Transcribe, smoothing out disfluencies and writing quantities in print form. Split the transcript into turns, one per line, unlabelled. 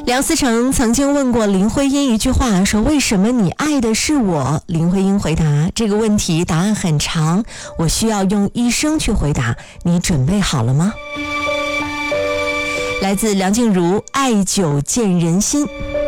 梁思成曾经问过林徽因一句话，说为什么你爱的是我？林徽因回答，这个问题答案很长，我需要用一生去回答，你准备好了吗？来自梁静茹《爱久见人心》。